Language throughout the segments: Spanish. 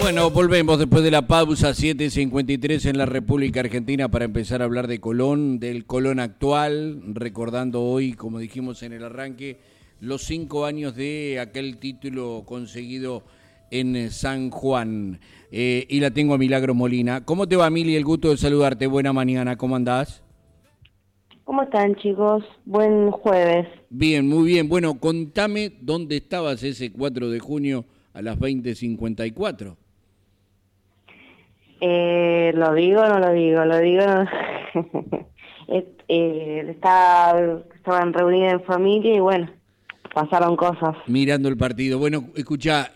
Bueno, volvemos después de la pausa, 7:53 en la República Argentina, para empezar a hablar de Colón, del Colón actual, recordando hoy, como dijimos en el arranque, los 5 años de aquel título conseguido en San Juan. Y la tengo a Milagros Molina. ¿Cómo te va, Mili? El gusto de saludarte. Buena mañana, ¿cómo andás? ¿Cómo están, chicos? Buen jueves. Bien, muy bien. Bueno, contame dónde estabas ese 4 de junio a las 20:54. ¿Lo digo o no lo digo? Lo digo. Estaban reunidos en familia y bueno, pasaron cosas. Mirando el partido. Bueno, escuchá,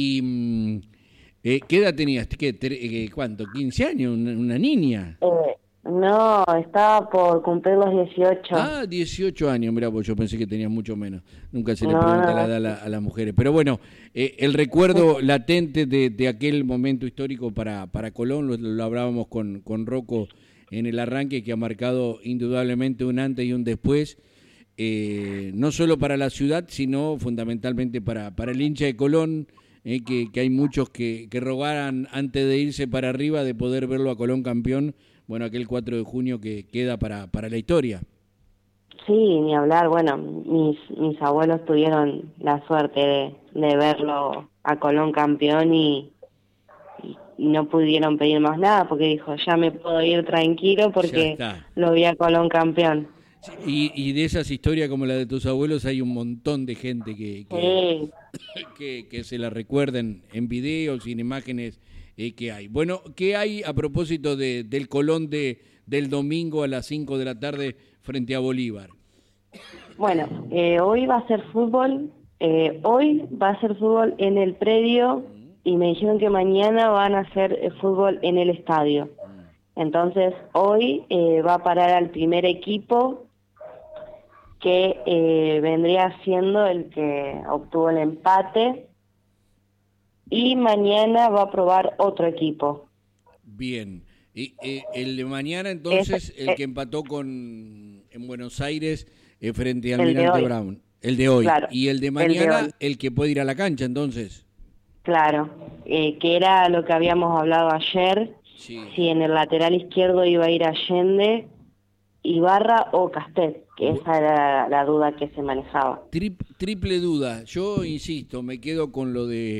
¿qué edad tenías? ¿Cuánto? ¿15 años? ¿Una niña? No, estaba por cumplir los 18. Ah, 18 años, mirá, pues yo pensé que tenías mucho menos. Nunca se le No, pregunta la no, edad a las mujeres. Pero bueno, el recuerdo latente de aquel momento histórico para Colón, lo hablábamos con Rocco en el arranque, que ha marcado indudablemente un antes y un después, no solo para la ciudad, sino fundamentalmente para el hincha de Colón, que hay muchos que rogaran antes de irse para arriba de poder verlo a Colón campeón. Bueno, aquel 4 de junio que queda para la historia. sí, ni hablar. Bueno, mis abuelos tuvieron la suerte de verlo a Colón campeón y no pudieron pedir más nada porque dijo, ya me puedo ir tranquilo Ya porque está. lo vi a Colón campeón. Sí, y de esas historias como la de tus abuelos hay un montón de gente Sí, que se la recuerden en videos y en imágenes que hay. Bueno, ¿qué hay a propósito del Colón del domingo a las 5 de la tarde frente a Bolívar? bueno, hoy va a ser fútbol, hoy va a ser fútbol en el predio y me dijeron que mañana van a hacer fútbol en el estadio. Entonces, hoy va a parar al primer equipo que vendría siendo el que obtuvo el empate y mañana va a probar otro equipo. Bien. Y el de mañana Es entonces, el que empató en Buenos Aires frente a el de Almirante hoy, Brown. El de hoy. claro, Y el de el de mañana, hoy. el que puede ir a la cancha entonces. Claro, que era lo que habíamos hablado ayer, Sí. si en el lateral izquierdo iba a ir Allende, Ibarra o Castet, que esa era la duda que se manejaba. Triple duda. Yo insisto, me quedo con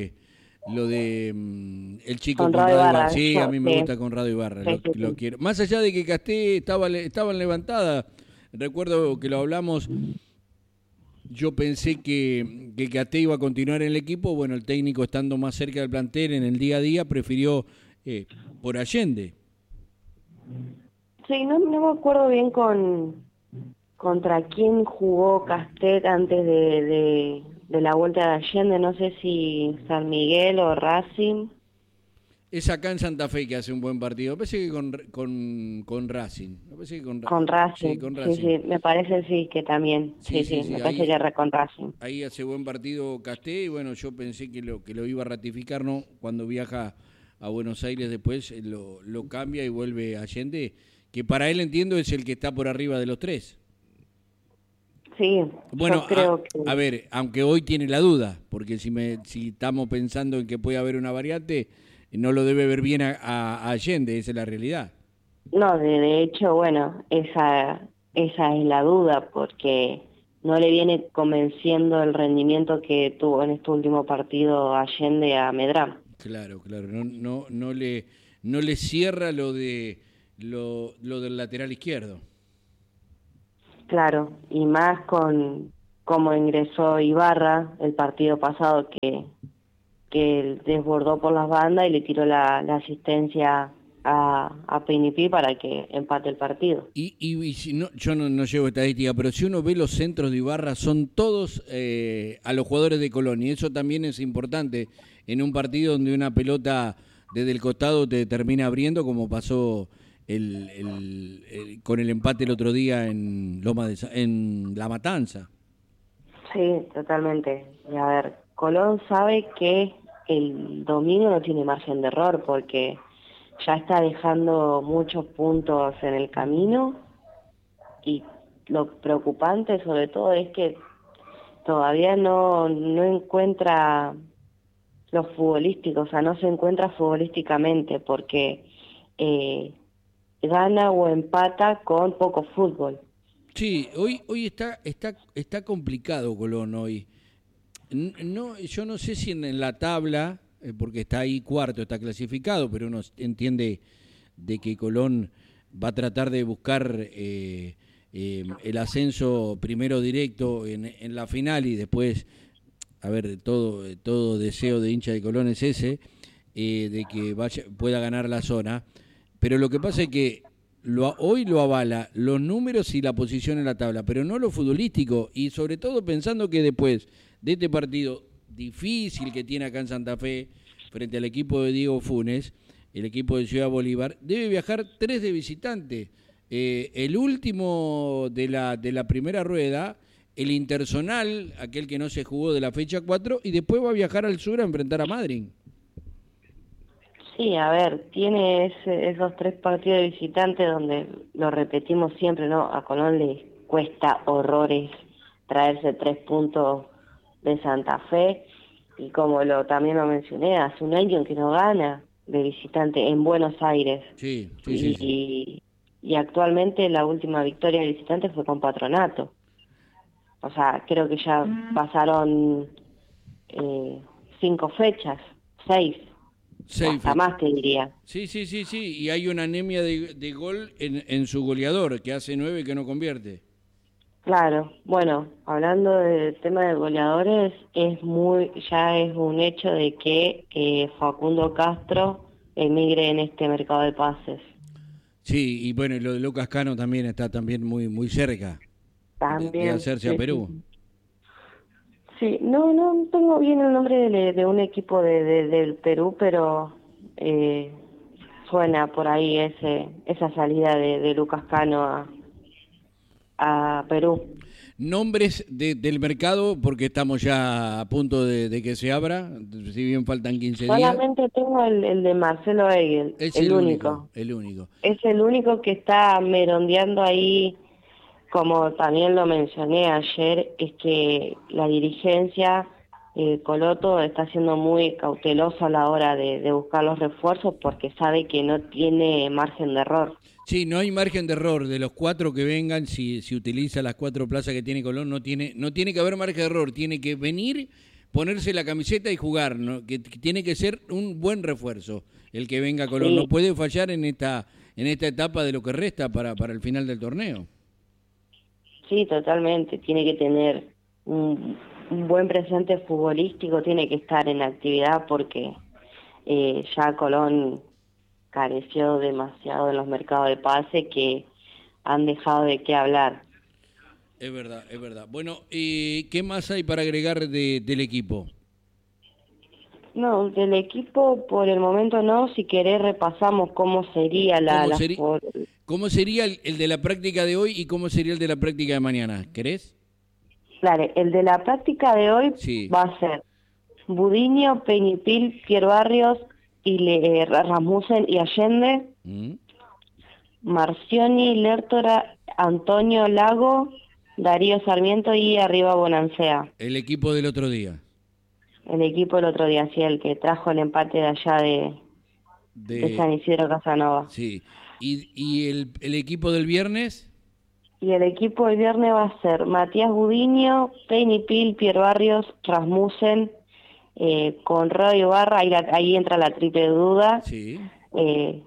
el chico Conrado Conrado Ibarra. Ibarra, Sí, a yo, mí me sí, gusta Conrado Ibarra, sí, sí, lo sí. quiero. Más allá de que Casté estaban levantada, recuerdo que lo hablamos, yo pensé que Casté iba a continuar en el equipo. Bueno, el técnico, estando más cerca del plantel en el día a día, prefirió por Allende. Sí, no me acuerdo bien contra quién jugó Castet antes de la vuelta de Allende, no sé si San Miguel o Racing. Es acá en Santa Fe que hace un buen partido. Me parece que con Racing. Me parece que Con sí, Racing, con sí, Racing. sí, me parece sí que también, Sí, sí, sí, sí, sí. me parece que era con Racing. Ahí hace buen partido Casté. Y bueno, yo pensé que lo iba a ratificar, ¿no? Cuando viaja a Buenos Aires después lo cambia y vuelve a Allende, que para él, entiendo, es el que está por arriba de los tres. Sí, Bueno, yo creo que a ver, aunque hoy tiene la duda, porque si estamos pensando en que puede haber una variante, no lo debe ver bien a Allende, esa es la realidad. no, de hecho, bueno, esa es la duda, porque no le viene convenciendo el rendimiento que tuvo en este último partido Allende a Medrán. Claro, claro, no le cierra lo del lateral izquierdo. Claro, y más con cómo ingresó Ibarra el partido pasado que desbordó por las bandas y le tiró la asistencia a Pinipi para que empate el partido. Y si no, yo no llevo estadística, pero si uno ve los centros de Ibarra, son todos a los jugadores de Colón, y eso también es importante en un partido donde una pelota desde el costado te termina abriendo, como pasó con el empate el otro día en La Matanza. Sí, totalmente. Y a ver, Colón sabe que el domingo no tiene margen de error porque ya está dejando muchos puntos en el camino y lo preocupante sobre todo es que todavía no encuentra lo futbolístico, o sea, no se encuentra futbolísticamente porque gana o empata con poco fútbol. Sí, hoy está complicado Colón hoy. No, yo no sé si en la tabla, porque está ahí cuarto, está clasificado, pero uno entiende de que Colón va a tratar de buscar el ascenso primero directo en la final y después, a ver, todo deseo de hincha de Colón es ese, de que pueda ganar la zona. Pero lo que pasa es que hoy lo avala los números y la posición en la tabla, pero no lo futbolístico, y sobre todo pensando que después de este partido difícil que tiene acá en Santa Fe frente al equipo de Diego Funes, el equipo de Ciudad Bolívar, debe viajar 3 de visitante. El último de la primera rueda, el Interzonal, aquel que no se jugó de la fecha 4, y después va a viajar al sur a enfrentar a Madrid. Sí, a ver, tiene esos 3 partidos de visitante donde lo repetimos siempre, ¿no? A Colón le cuesta horrores traerse 3 puntos de Santa Fe y como también lo mencioné, hace un año que no gana de visitante en Buenos Aires. Sí, sí, sí, sí. Y actualmente la última victoria de visitante fue con Patronato. O sea, creo que ya pasaron 5 fechas, 6. Hasta Seifert. más te diría. Sí, sí, sí, sí. Y hay una anemia de gol en su goleador, que hace 9 que no convierte. Claro, bueno, hablando del tema de goleadores, ya es un hecho de que Facundo Castro emigre en este mercado de pases. Sí, y bueno, y lo de Lucas Cano también está también muy cerca de También, hacerse a sí, Perú. sí. Sí, no tengo bien el nombre de un equipo del Perú, pero eh, suena por ahí esa salida de Lucas Cano a Perú. Nombres del mercado, porque estamos ya a punto de que se abra, si bien faltan 15 días. Solamente tengo el de Marcelo Egel, Es el el único, único. el único. Es el único que está merondeando ahí, como también lo mencioné ayer, es que la dirigencia, Coloto, está siendo muy cautelosa a la hora de buscar los refuerzos porque sabe que no tiene margen de error. Sí, no hay margen de error. De los 4 que vengan, si utiliza las 4 plazas que tiene Colón, no tiene que haber margen de error. Tiene que venir, ponerse la camiseta y jugar, ¿no? Que tiene que ser un buen refuerzo el que venga a Colón. No Sí, puede fallar en esta etapa de lo que resta para el final del torneo. sí, totalmente. Tiene que tener un buen presente futbolístico, tiene que estar en actividad porque ya Colón careció demasiado en los mercados de pase que han dejado de qué hablar. Es verdad, es verdad. Bueno, ¿qué más hay para agregar del equipo? No, del equipo por el momento no, si querés repasamos cómo sería ¿Cómo sería, cómo sería el de la práctica de hoy y cómo sería el de la práctica de mañana? ¿Querés? Claro, el de la práctica de hoy Sí. va a ser Budiño, Peñipil, Pierre Barrios, y Rasmussen y Allende, ¿Mm? Marcioni, Lertora, Antonio Lago, Darío Sarmiento y arriba Bonancea. El equipo del otro día. El equipo el otro día, sí, el que trajo el empate de allá de De, San Isidro Casanova. sí. ¿Y el equipo del viernes? Y el equipo el viernes va a ser Matías Budiño, Peñipil, Pierre Barrios, Rasmussen, con Roy Barra, ahí entra la triple duda, Sí, eh,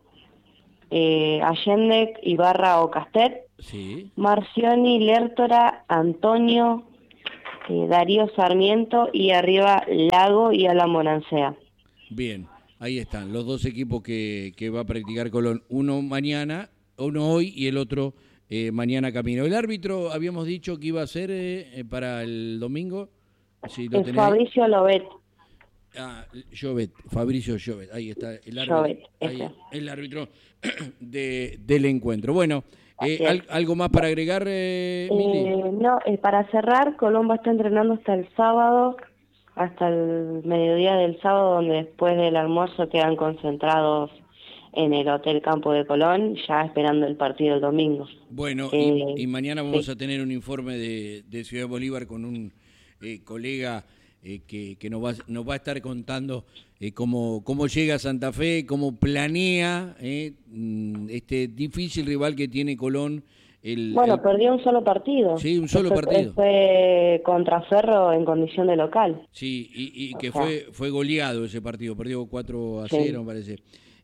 Allende, Ibarra o Castet, sí. Marcioni, Lertora, Antonio, Darío Sarmiento y arriba Lago y Alan Bonancea. Bien, ahí están los dos equipos que va a practicar Colón. Uno mañana, uno hoy y el otro mañana camino. El árbitro habíamos dicho que iba a ser para el domingo, si lo tenés ahí. Fabricio Lobet. Ah, Llobet, Fabricio Llobet, ahí está Llobet, ahí, ese. el árbitro del encuentro. Bueno, Así es. ¿algo más para agregar, Mili? No, para cerrar, Colombo está entrenando hasta el sábado, hasta el mediodía del sábado, donde después del almuerzo quedan concentrados en el Hotel Campo de Colón, ya esperando el partido el domingo. Bueno, y mañana vamos Sí, a tener un informe de Ciudad Bolívar con un colega que nos va a estar contando cómo llega a Santa Fe, cómo planea este difícil rival que tiene Colón. Perdió un solo partido. Sí, un solo partido. Fue contra Ferro en condición de local. Sí, y que fue goleado ese partido, perdió 4-0, sí, me parece.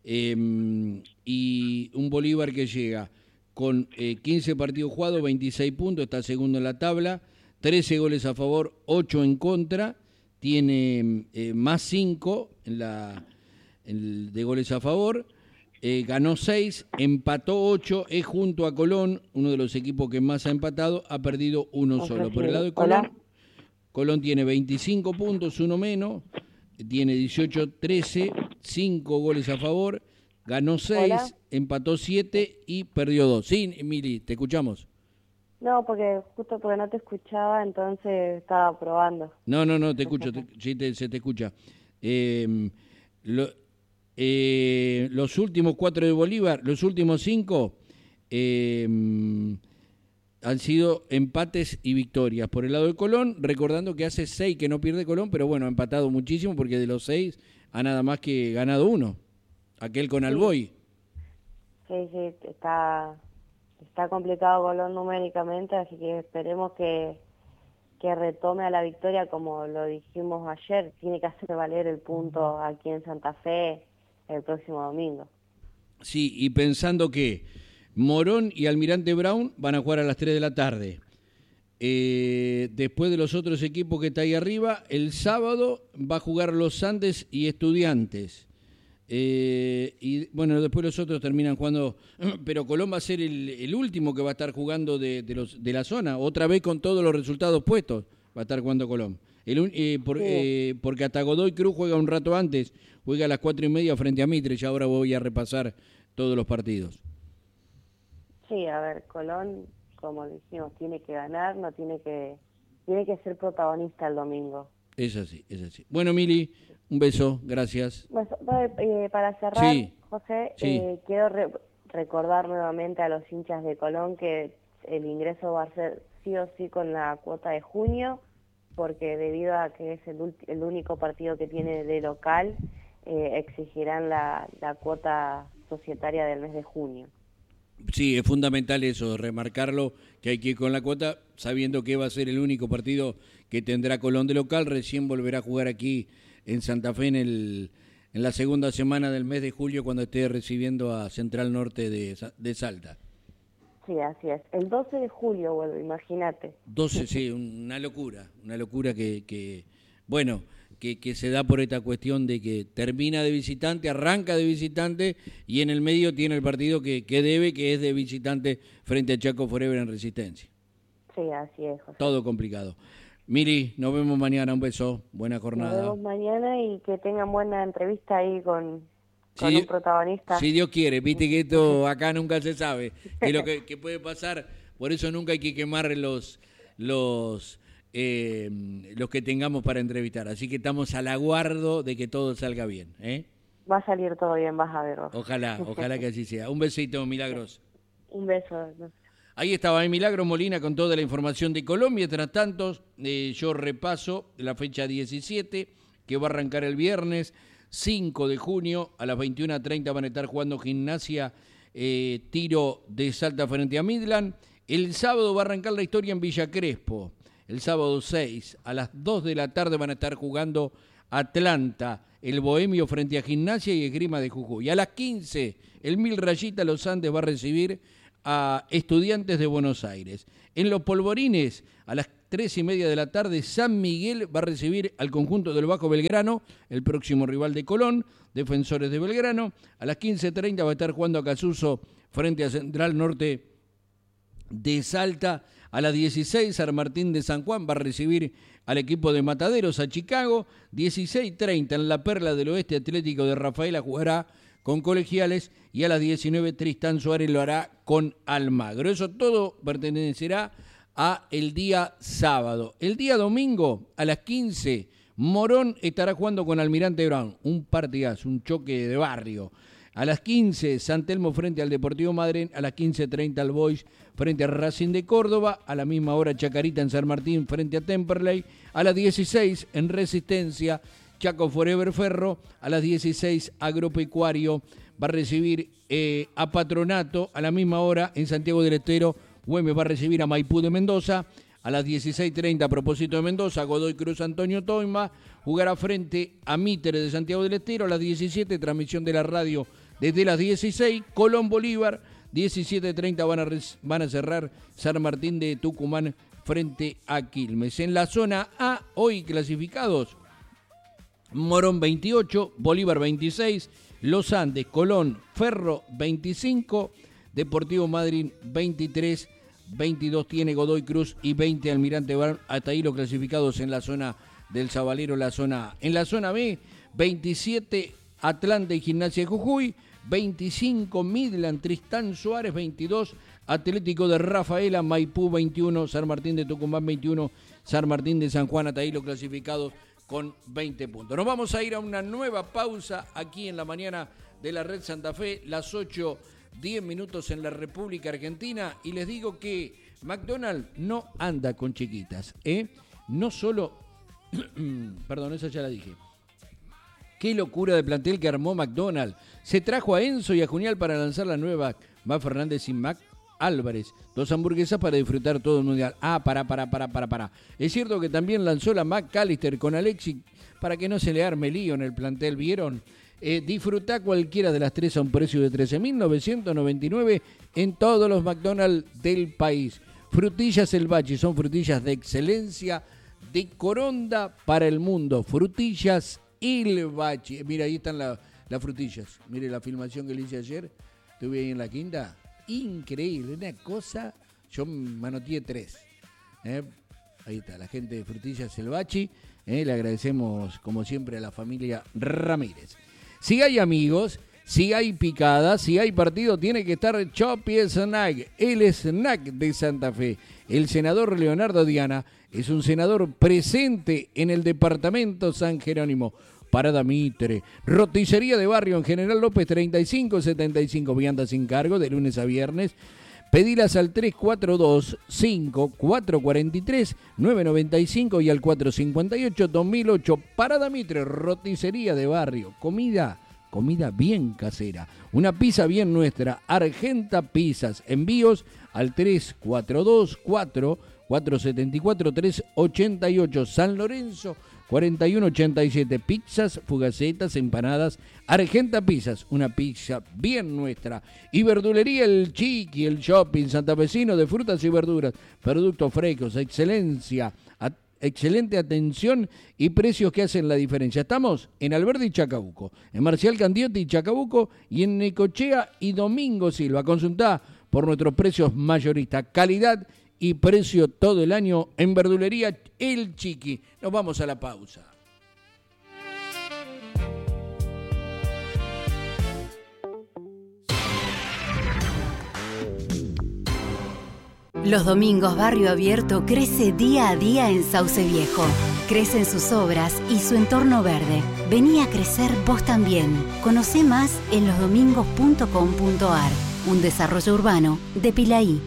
Y un Bolívar que llega con 15 partidos jugados, 26 puntos, está segundo en la tabla, 13 goles a favor, 8 en contra, tiene más 5 de goles a favor, ganó 6, empató 8, es junto a Colón, uno de los equipos que más ha empatado, ha perdido uno solo. Por el lado de Colón, Colón tiene 25 puntos, uno menos, tiene 18-13, 5 goles a favor, ganó 6, empató 7 y perdió 2. Sí, Mili, te escuchamos. No, justo porque no te escuchaba, entonces estaba probando. No, te escucho, se te escucha. Los últimos 4 de Bolívar, los últimos 5 han sido empates y victorias. Por el lado de Colón, recordando que hace 6 que no pierde Colón, pero bueno, ha empatado muchísimo porque de los 6 ha nada más que ganado 1, aquel con Alboy. Sí, está complicado Colón numéricamente, así que esperemos que retome a la victoria como lo dijimos ayer. Tiene que hacer valer el punto aquí en Santa Fe el próximo domingo. Sí, y pensando que Morón y Almirante Brown van a jugar a las 3 de la tarde. Después de los otros equipos que está ahí arriba, el sábado va a jugar los Andes y Estudiantes. Y bueno, después los otros terminan jugando, pero Colón va a ser el último que va a estar jugando de la zona, otra vez con todos los resultados puestos, va a estar jugando Colón. Porque hasta Godoy Cruz juega un rato antes, juega a las 4:30 frente a Mitre, y ahora voy a repasar todos los partidos. Sí, a ver, Colón, como dijimos, tiene que ganar, tiene que ser protagonista el domingo. Es así. Bueno, Mili, un beso, gracias. Para cerrar, sí, José, sí. Quiero recordar nuevamente a los hinchas de Colón que el ingreso va a ser sí o sí con la cuota de junio, porque debido a que es el único partido que tiene de local, exigirán la cuota societaria del mes de junio. Sí, es fundamental eso, remarcarlo, que hay que ir con la cuota, sabiendo que va a ser el único partido que tendrá Colón de local. Recién volverá a jugar aquí en Santa Fe en la segunda semana del mes de julio, cuando esté recibiendo a Central Norte de Salta. Sí, así es. El 12 de julio vuelve, imagínate. 12, sí, una locura que se da por esta cuestión de que termina de visitante, arranca de visitante y en el medio tiene el partido que debe, que es de visitante frente a Chaco Forever en Resistencia. Sí, así es, José. Todo complicado. Miri, nos vemos mañana, un beso, buena jornada. Nos vemos mañana y que tengan buena entrevista ahí con un protagonista. Si Dios quiere, viste que esto acá nunca se sabe, que lo que puede pasar, por eso nunca hay que quemar los que tengamos para entrevistar, así que estamos al aguardo de que todo salga bien. Va a salir todo bien, vas a ver. Ojalá que así sea. Un besito, Milagros. Un beso. Ahí estaba Milagros Molina con toda la información de Colombia. Tras tanto, yo repaso la fecha 17, que va a arrancar el viernes 5 de junio a las 21:30 van a estar jugando Gimnasia Tiro de Salta frente a Midland. El sábado va a arrancar la historia en Villa Crespo. El sábado 6 a las 2 de la tarde van a estar jugando Atlanta, el Bohemio frente a Gimnasia y Esgrima de Jujuy. A las 15, el Mil Rayita Los Andes va a recibir a Estudiantes de Buenos Aires. En los Polvorines, a las 3:30 de la tarde, San Miguel va a recibir al conjunto del Bajo Belgrano, el próximo rival de Colón, Defensores de Belgrano. A las 15:30 va a estar jugando Acasuso frente a Central Norte de Salta. A las 16, San Martín de San Juan va a recibir al equipo de Mataderos, a Chicago. 16:30 en la Perla del Oeste, Atlético de Rafaela jugará con Colegiales, y a las 19 Tristán Suárez lo hará con Almagro. Eso todo pertenecerá a el día sábado. El día domingo a las 15 Morón estará jugando con Almirante Brown, un partidazo, un choque de barrio. A las 15, San Telmo frente al Deportivo Madryn. A las 15:30, el Boys frente a Racing de Córdoba. A la misma hora, Chacarita en San Martín frente a Temperley. A las 16, en Resistencia, Chaco Forever Ferro. A las 16, Agropecuario va a recibir a Patronato. A la misma hora, en Santiago del Estero, Güemes va a recibir a Maipú de Mendoza. A las 16:30, a propósito de Mendoza, Godoy Cruz Antonio Toima jugará frente a Mitre de Santiago del Estero. A las 17, transmisión de la radio desde las 16, Colón Bolívar. 17:30 van a cerrar San Martín de Tucumán frente a Quilmes. En la zona A, hoy clasificados, Morón 28, Bolívar 26, Los Andes, Colón, Ferro 25, Deportivo Madryn 23, 22 tiene Godoy Cruz y 20 Almirante Brown. Hasta ahí los clasificados en la zona del Sabalero, la zona A. En la zona B, 27 Atlanta y Gimnasia de Jujuy, 25 Midland, Tristán Suárez 22, Atlético de Rafaela, Maipú 21, San Martín de Tucumán 21, San Martín de San Juan. Hasta ahí los clasificados con 20 puntos. Nos vamos a ir a una nueva pausa aquí en la mañana de la Red Santa Fe, las 8:10 en la República Argentina, y les digo que McDonald's no anda con chiquitas, no solo, perdón, esa ya la dije. Qué locura de plantel que armó McDonald's. Se trajo a Enzo y a Junial para lanzar la nueva Mac Fernández y Mac Álvarez. 2 hamburguesas para disfrutar todo el mundial. Para. Es cierto que también lanzó la McAllister con Alexis para que no se le arme lío en el plantel, ¿vieron? Disfruta cualquiera de las 3 a un precio de 13.999 en todos los McDonald's del país. Frutillas El Bachi, son frutillas de excelencia de Coronda para el mundo. Frutillas El Bachi. Mira, ahí están las frutillas. Mire la filmación que le hice ayer. Estuve ahí en la quinta. Increíble, una cosa. Yo manoteé 3. Ahí está, la gente de Frutillas El Bachi. Le agradecemos, como siempre, a la familia Ramírez. Si hay amigos, si hay picada, si hay partido, tiene que estar Choppy Snack, el snack de Santa Fe. El senador Leonardo Diana es un senador presente en el departamento San Jerónimo. Parada Mitre, roticería de barrio en General López 3575, viandas sin cargo de lunes a viernes. Pedilas al 342-5443-995 y al 458-2008. Parada Mitre, roticería de barrio. Comida bien casera. Una pizza bien nuestra. Argenta Pizzas. Envíos al 342-474-388. San Lorenzo 4187. Pizzas, fugacetas, empanadas. Argenta Pizzas, una pizza bien nuestra. Y verdulería El Chiqui, el shopping santafesino de frutas y verduras. Productos frescos, excelencia, excelente atención y precios que hacen la diferencia. Estamos en Alberdi y Chacabuco, en Marcial Candiotti y Chacabuco, y en Necochea y Domingo Silva. Consultá por nuestros precios mayoristas. Calidad y precio todo el año en verdulería El Chiqui. Nos vamos a la pausa. Los domingos Barrio Abierto crece día a día en Sauce Viejo. Crecen sus obras y su entorno verde. Vení a crecer vos también. Conocé más en losdomingos.com.ar. Un desarrollo urbano de Pilaí.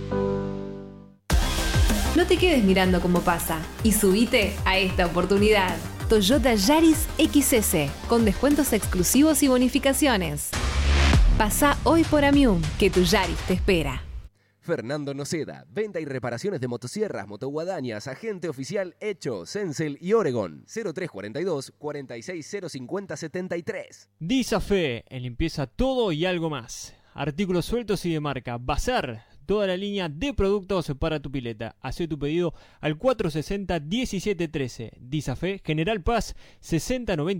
No te quedes mirando cómo pasa y subite a esta oportunidad. Toyota Yaris XS, con descuentos exclusivos y bonificaciones. Pasa hoy por Amium, que tu Yaris te espera. Fernando Noceda, venta y reparaciones de motosierras, motoguadañas, agente oficial Hecho, Sensel y Oregon. 0342 460573. Disafe, en limpieza todo y algo más. Artículos sueltos y de marca. Bazar, toda la línea de productos para tu pileta. Hacé tu pedido al 460-1713. Disafe, General Paz, 6090.